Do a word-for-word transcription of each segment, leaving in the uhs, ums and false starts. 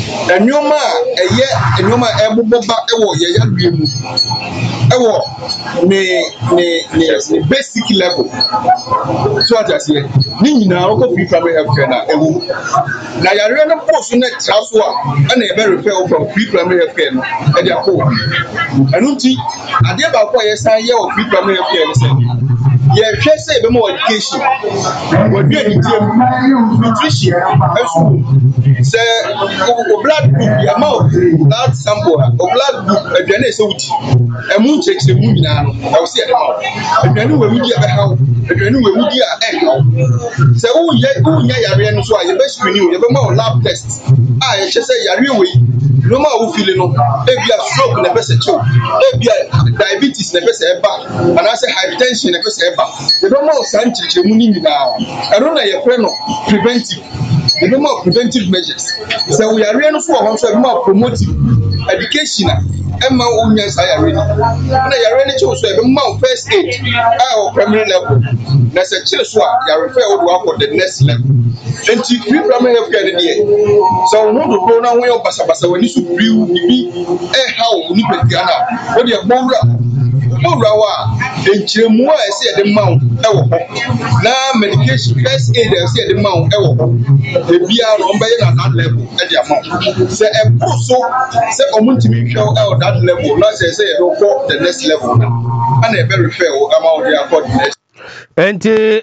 Enyoma eye enyoma eboboba ewo ye yadwe mu ewo ne ne ne basic level so atase ni nyina oko free primary health care na ewu na yare no post na traso a na e be refer from free primary health care no e dia ko enu nti ade ba ko ye san ye o free primary health care se ye hwe se be mo education we do education nutrition esu se o blood group the amount blood sample o blood group aduane se wuti emu check se mu nyina no e wo se e ma aduane we wudi e be hawo aduane we wudi a e hawo se wo ye wo nya yare no so a ye be screen ye be ma lab test a ye che se yare we no ma wo feel no e bia stroke na be se chew e bia diabetes na be se e ba ana se hypertension na be se e ba ye be ma o san chiche mu ni nyina e no na ye pre no preventive the more preventive measures. So we are really for more promotive education. Emma Unya Saya ready. And I already chose a more first aid our primary level. That's a chilswa, you refer to for the next level. And to free primary health care. So no to go now when you pass a when you should be a how we need Ghana. What you have Rawa, and Chimua, I say the mount, now medication, first aid, I say the mount, the beer on by that level at the amount. Say a also say a multi show out that level, not say the next level, and a very fair amount they are called next. And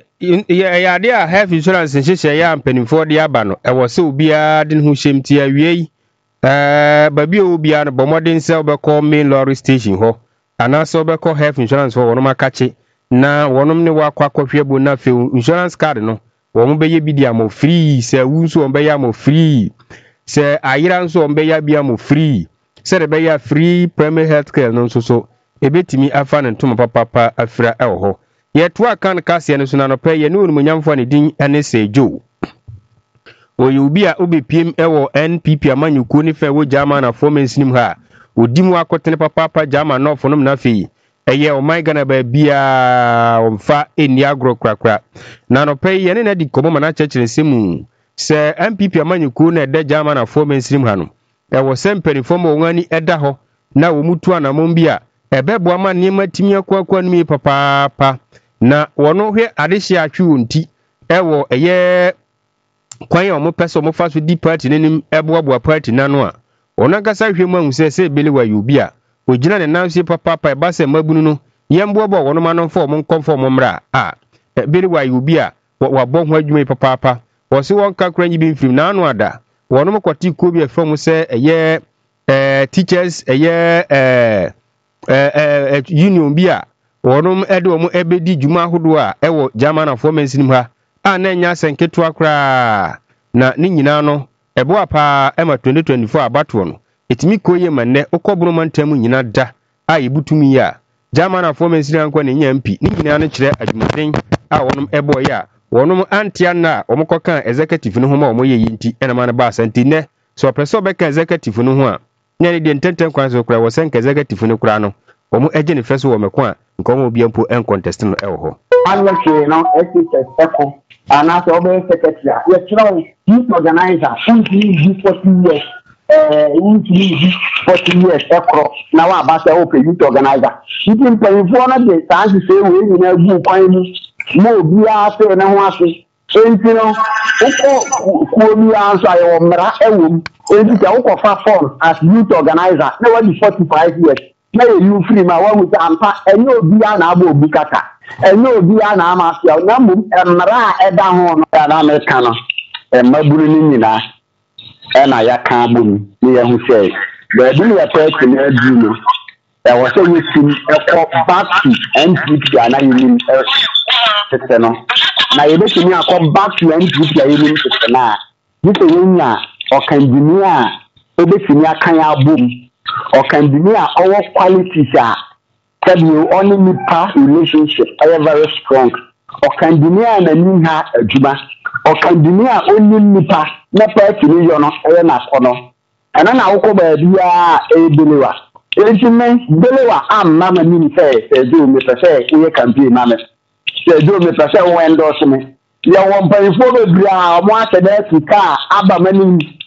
yeah, they are health insurance and she am penny for the abano. I was so beard in who shame tea away. Uh, but be obian, but modern cell call main lorry station ho. And also call health insurance for one of my catchy. Now, one of the work quackable na feel insurance card no. One be be diamo free, say who's on bayamo free. Say I so on bayabiamo free. Say the baya free primary health care no so so. A bit me a fan and to my papa afra elho. Yet what can Cassian so no pay no munyam for anything and say Joe. Or you be a ubi P M L N P P a man you couldn't fair with German a foreman slim her. Would dimwa cotton papa German no for no nafi. A year o my gonna be beer on fat in the agro crack crack. Nano pay any nedi common a church in Simu. Sir M P P a man you couldn't dead German a foreman slim hanu. There was some penny for more money edaho. Now mutuana mumbia. A bebwa man near my timia quack me papa. Na wono hwe adehye atwe nti ewo eye kwan o mo pese mo fa so di party nenim eboaboa party nano a wono gasa hwe mu ahuse se bele wa yubi a ogina ne nanse papa pa ba se mabunu no yemboabo wono ma no fo mo konfo mo mra a bele wa yubi a wa bo ho adwuma papa pa wo se won ka kran yibi mfim nano ada wono mo kwati ko bi afom se eye eh teachers eye eh eh union bi a wonum ede omu ebedi juma hodo a ewo German performance nim ha a na nya senketo akra na ni nyina no ebo apa ema twenty twenty-four abato no etimi koye manne okoburu mantam nyina da a yebutumi ya German performance nim anko ne nya mpi ni nyina no kire adwumaden a wonum ebo ya wonum antia na omukoka executive no ho ma omoye yinti enama na ba asante ne so preso beka executive no ho a nya ne de ntenten kwan so kra wo senka executive no kra no omu eje ne feso wo mekwa nkomo biampo en contest no ewo ho anwche no ss eko ana so be secretary ye tro youth organizer unti forty years eh unti forty years ekro na wa ba se open youth organizer youth employee na de sansi se we ni na bu kwan mu mo bia se na ho ase enti no uko ko mi anso ayo mra ewo enti ka uko fa form as youth organizer na wa di forty-five years na you free ma wa mu ampa enye obi a na aba obi kaka enye obi a na ama sia na mu emra eda ho no ya na America no e maburu ni nyina e na ya kan bom ni ya hu sei ba bi ya pa na adu no e wo se you team e ko back to N P P ana yini tete no na ye be timi akọ back to N P P ya yini tete na ni se nya o kan engineer e be timi akan ya bom or can be near our qualities are tell you only nipa relationship are very strong or can be near na niha adwuma or can be near only nipa na party ni yo no e na kono ana na wo ko ba bia e belewa ejime belewa amma ma ni fe e do me fe e campaign ma me e do me fe wo endorse me ya wo mpanfo be bia mo akede sika aba ma ni